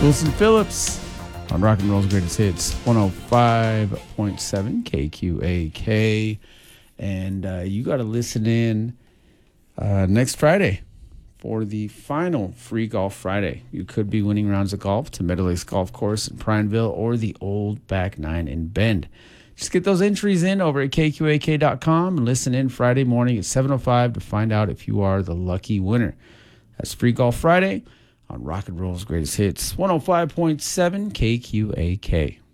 Wilson Phillips on Rock and Roll's Greatest Hits, 105.7 KQAK. And you got to listen in next Friday for the final Free Golf Friday. You could be winning rounds of golf to Meadow Lakes Golf Course in Prineville or the Old Back Nine in Bend. Just get those entries in over at KQAK.com and listen in Friday morning at 7:05 to find out if you are the lucky winner. That's Free Golf Friday on Rock and Roll's Greatest Hits, 105.7 KQAK.